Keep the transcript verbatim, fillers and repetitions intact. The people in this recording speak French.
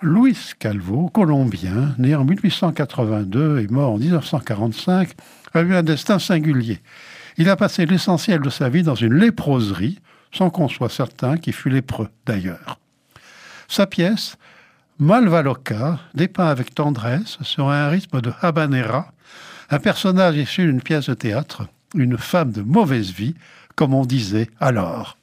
Luis Calvo, colombien, né en mille huit cent quatre-vingt-deux et mort en dix-neuf cent quarante-cinq, a eu un destin singulier. Il a passé l'essentiel de sa vie dans une léproserie, sans qu'on soit certain qu'il fût lépreux d'ailleurs. Sa pièce, Malva Loca, dépeint avec tendresse, sur un rythme de habanera, un personnage issu d'une pièce de théâtre, une femme de mauvaise vie, comme on disait alors.